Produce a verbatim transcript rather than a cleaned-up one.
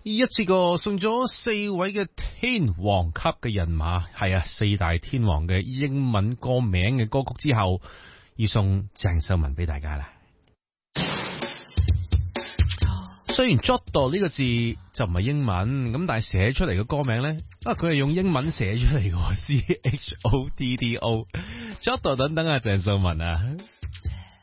一次過送咗四位嘅天王級嘅人馬，係啊，四大天王嘅英文歌名嘅歌曲之後，要送鄭秀文俾大家啦。雖然 Jodo 呢個字就唔係英文，咁但係寫出嚟嘅歌名咧，啊佢係用英文寫出嚟嘅 ，C H O D D O，Jodo 等等啊，鄭秀文啊。